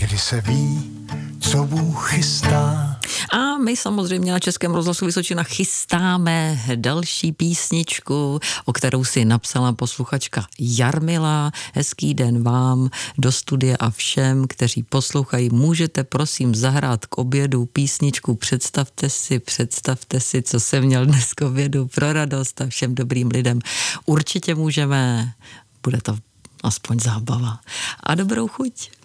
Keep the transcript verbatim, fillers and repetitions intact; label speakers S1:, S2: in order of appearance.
S1: kdy se ví, co Bůh chystá.
S2: A my samozřejmě na Českém rozhlasu Vysočina chystáme další písničku, o kterou si napsala posluchačka Jarmila. Hezký den vám do studia a všem, kteří poslouchají. Můžete prosím zahrát k obědu písničku Představte si, představte si, co jsem měl dnes k obědu pro radost a všem dobrým lidem. Určitě můžeme, bude to aspoň zábava. A dobrou chuť.